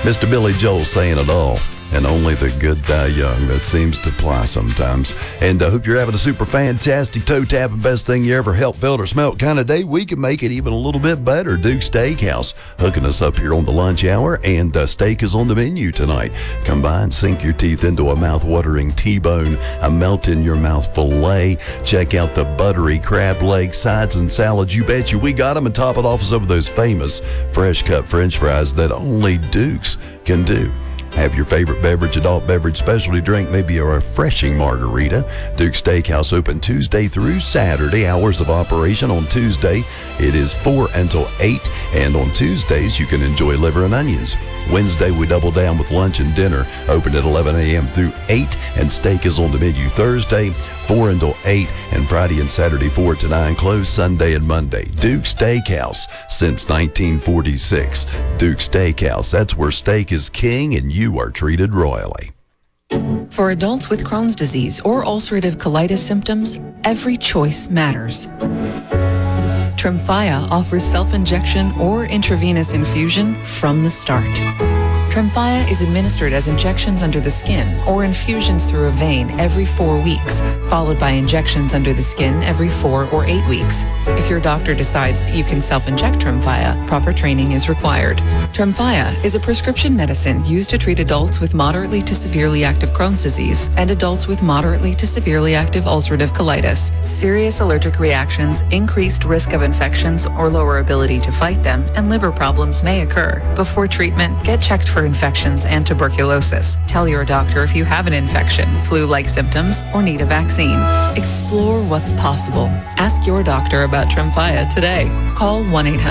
Mr. Billy Joel saying it all. And only the good die young. That seems to apply sometimes. And I hope you're having a super fantastic toe-tapping, best thing you ever helped, felt, or smelt kind of day. We can make it even a little bit better. Duke Steakhouse hooking us up here on the lunch hour, and steak is on the menu tonight. Come by and sink your teeth into a mouth-watering T-bone, a melt-in-your-mouth filet. Check out the buttery crab leg sides and salads. You bet you we got them, and top it off with some of those famous fresh-cut French fries that only Dukes can do. Have your favorite beverage, adult beverage, specialty drink, maybe a refreshing margarita. Duke Steakhouse open Tuesday through Saturday. Hours of operation on Tuesday, it is 4 until 8. And on Tuesdays, you can enjoy liver and onions. Wednesday, we double down with lunch and dinner. Open at 11 a.m. through 8. And steak is on the menu Thursday, 4 until 8. And Friday and Saturday, 4 to 9. Closed Sunday and Monday. Duke Steakhouse since 1946. Duke Steakhouse, that's where steak is king and you are treated royally. For adults with Crohn's disease or ulcerative colitis symptoms, every choice matters. Tremfya offers self-injection or intravenous infusion from the start. Tremfya is administered as injections under the skin or infusions through a vein every 4 weeks, followed by injections under the skin every 4 or 8 weeks. If your doctor decides that you can self-inject Tremfya, proper training is required. Tremfya is a prescription medicine used to treat adults with moderately to severely active Crohn's disease and adults with moderately to severely active ulcerative colitis. Serious allergic reactions, increased risk of infections or lower ability to fight them, and liver problems may occur. Before treatment, get checked for infections and tuberculosis. Tell your doctor if you have an infection, flu-like symptoms, or need a vaccine. Explore what's possible. Ask your doctor about Tremfya today. Call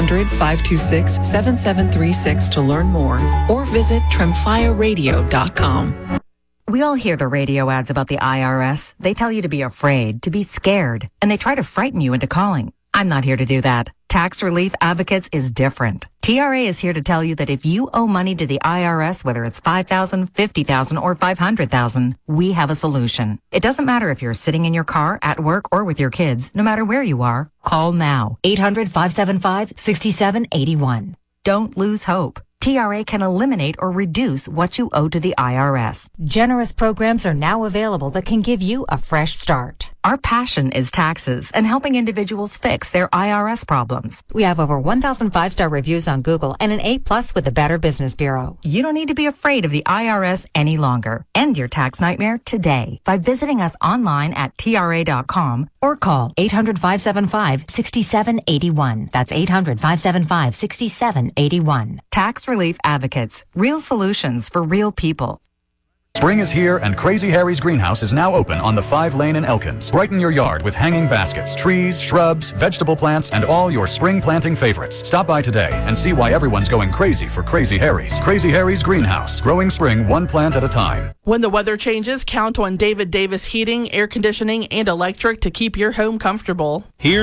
1-800-526-7736 to learn more or visit tremfyaradio.com. We all hear the radio ads about the IRS. They tell you to be afraid, to be scared, and they try to frighten you into calling. I'm not here to do that. Tax Relief Advocates is different. TRA is here to tell you that if you owe money to the IRS, whether it's $5,000, $50,000, or $500,000, we have a solution. It doesn't matter if you're sitting in your car, at work, or with your kids. No matter where you are, call now. 800-575-6781. Don't lose hope. TRA can eliminate or reduce what you owe to the IRS. Generous programs are now available that can give you a fresh start. Our passion is taxes and helping individuals fix their IRS problems. We have over 1,000 5-star reviews on Google and an A+ with the Better Business Bureau. You don't need to be afraid of the IRS any longer. End your tax nightmare today by visiting us online at TRA.com or call 800-575-6781. That's 800-575-6781. Tax Relief Advocates. Real solutions for real people. Spring is here, and Crazy Harry's Greenhouse is now open on the 5 Lane in Elkins. Brighten your yard with hanging baskets, trees, shrubs, vegetable plants, and all your spring planting favorites. Stop by today and see why everyone's going crazy for Crazy Harry's. Crazy Harry's Greenhouse, growing spring one plant at a time. When the weather changes, count on David Davis Heating, Air Conditioning, and Electric to keep your home comfortable. Here's